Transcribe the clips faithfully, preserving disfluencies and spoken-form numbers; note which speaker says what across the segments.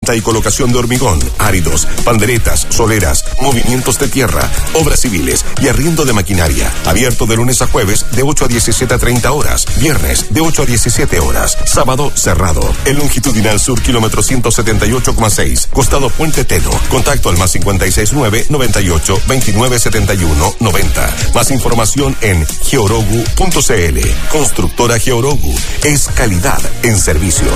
Speaker 1: venta y colocación de hormigón, áridos, panderetas, soleras, movimientos de tierra, obras civiles y arriendo de maquinaria. Abierto de lunes a jueves de ocho a diecisiete a treinta horas. Viernes de ocho a diecisiete horas. Sábado cerrado. El longitudinal sur, kilómetro ciento setenta y ocho coma seis. Costado Puente Teno. Contacto al más cincuenta y seis nueve, noventa y ocho, veintinueve setenta y uno, noventa. Más información en georogu punto cl. Constructora Georogu. Es calidad en servicios.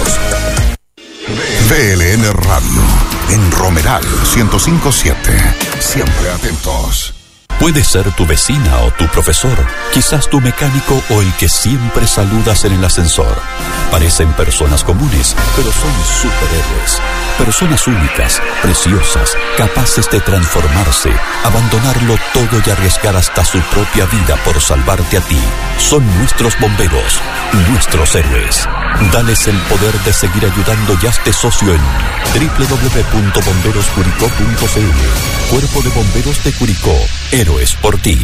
Speaker 2: V L N Radio, en Romeral ciento cinco punto siete. Siempre atentos.
Speaker 3: Puede ser tu vecina o tu profesor, quizás tu mecánico o el que siempre saludas en el ascensor. Parecen personas comunes, pero son superhéroes. Personas únicas, preciosas, capaces de transformarse, abandonarlo todo y arriesgar hasta su propia vida por salvarte a ti. Son nuestros bomberos, nuestros héroes. Dales el poder de seguir ayudando y hazte socio en doble u doble u doble u punto bomberos curicó punto c l. Cuerpo de Bomberos de Curicó. Héroes por ti.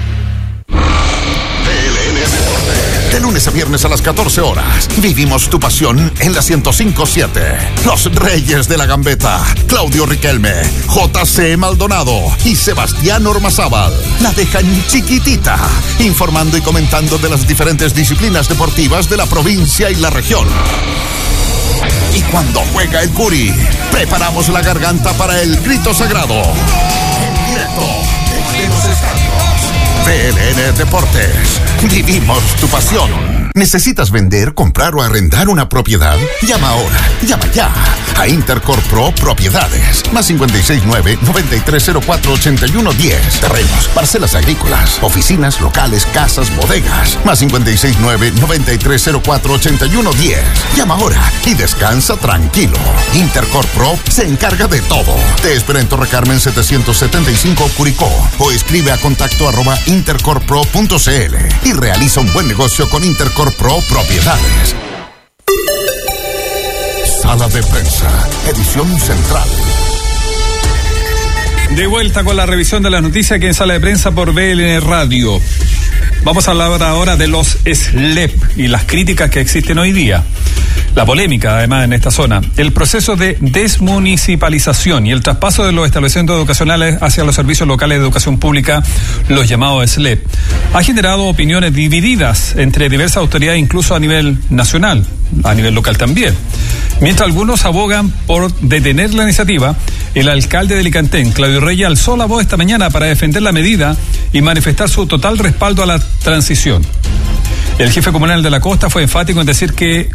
Speaker 2: De lunes a viernes a las catorce horas, vivimos tu pasión en la ciento cinco punto siete. Los Reyes de la Gambeta, Claudio Riquelme, J C Maldonado y Sebastián Ormazábal la dejan chiquitita, informando y comentando de las diferentes disciplinas deportivas de la provincia y la región. Y cuando juega el Curi, preparamos la garganta para el grito sagrado. En directo desde los estadios. V L N Deportes. Vivimos tu pasión. ¿Necesitas vender, comprar o arrendar una propiedad? Llama ahora, llama ya a Intercorp Pro Propiedades. Más cincuenta y seis nueve, noventa y tres cero cuatro, ochenta y uno diez. Terrenos, parcelas agrícolas, oficinas, locales, casas, bodegas. Más cincuenta y seis nueve, noventa y tres cero cuatro, ochenta y uno diez. Llama ahora y descansa tranquilo. Intercorp Pro se encarga de todo. Te espera en Torre Carmen setecientos setenta y cinco Curicó o escribe a contacto arroba intercorpro punto cl y realiza un buen negocio con Intercorp Pro Propiedades. Sala de prensa, edición central.
Speaker 4: De vuelta con la revisión de las noticias aquí en Sala de Prensa por V L N Radio. Vamos a hablar ahora de los S L E P y las críticas que existen hoy día. La polémica, además, en esta zona. El proceso de desmunicipalización y el traspaso de los establecimientos educacionales hacia los servicios locales de educación pública, los llamados S L E P, ha generado opiniones divididas entre diversas autoridades, incluso a nivel nacional, a nivel local también. Mientras algunos abogan por detener la iniciativa, el alcalde de Licantén, Claudio Reyes, alzó la voz esta mañana para defender la medida y manifestar su total respaldo a la transición. El jefe comunal de la costa fue enfático en decir que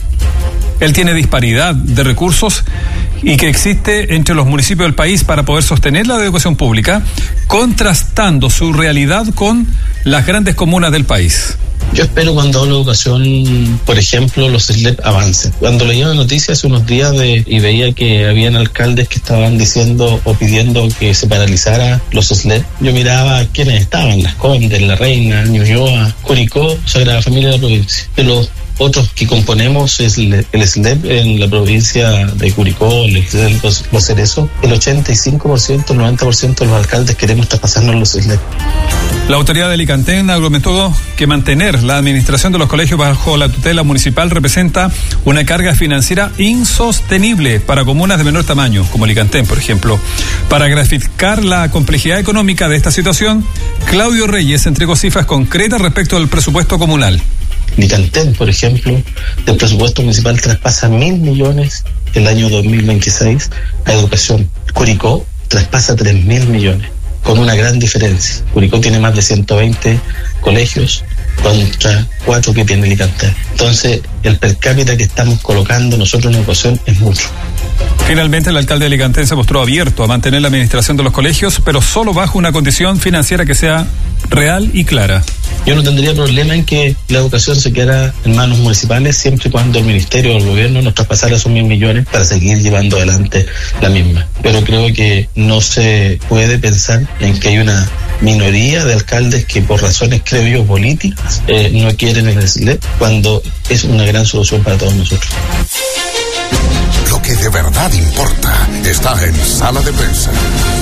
Speaker 4: él tiene disparidad de recursos y que existe entre los municipios del país para poder sostener la educación pública, contrastando su realidad con las grandes comunas del país.
Speaker 5: Yo espero cuando hablo de educación, por ejemplo, los S L E P avancen. Cuando leía la noticia hace unos días de, y veía que habían alcaldes que estaban diciendo o pidiendo que se paralizara los S L E P, yo miraba quiénes estaban: Las Condes, La Reina, Ñuñoa, Curicó, Sagrada Familia de la provincia. De los otros que componemos es el S L E P en la provincia de Curicó, el S L E P Los, los Cerezos, el ochenta y cinco por ciento, el noventa por ciento de los alcaldes queremos traspasarnos los S L E P.
Speaker 4: La autoridad de Licantén argumentó que mantener la administración de los colegios bajo la tutela municipal representa una carga financiera insostenible para comunas de menor tamaño, como Licantén, por ejemplo. Para graficar la complejidad económica de esta situación, Claudio Reyes entregó cifras concretas respecto al presupuesto comunal.
Speaker 5: Licantén, por ejemplo, del presupuesto municipal traspasa mil millones el año dos mil veintiséis a educación. Curicó traspasa tres mil millones, con una gran diferencia. Curicó tiene más de ciento veinte colegios contra cuatro que tiene Licantén. Entonces, el per cápita que estamos colocando nosotros en educación es mucho.
Speaker 4: Finalmente, el alcalde de Licantén se mostró abierto a mantener la administración de los colegios, pero solo bajo una condición financiera que sea real y clara.
Speaker 5: Yo no tendría problema en que la educación se quedara en manos municipales siempre y cuando el ministerio o el gobierno nos traspasara esos mil millones para seguir llevando adelante la misma. Pero creo que no se puede pensar en que hay una minoría de alcaldes que por razones, creo yo, políticas, eh, no quieren el S L E P cuando es una gran solución para todos nosotros.
Speaker 2: Lo que de verdad importa está en Sala de Prensa.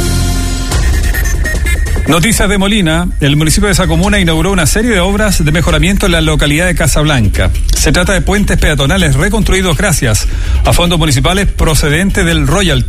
Speaker 4: Noticias de Molina. El municipio de esa comuna inauguró una serie de obras de mejoramiento en la localidad de Casablanca. Se trata de puentes peatonales reconstruidos gracias a fondos municipales procedentes del Royal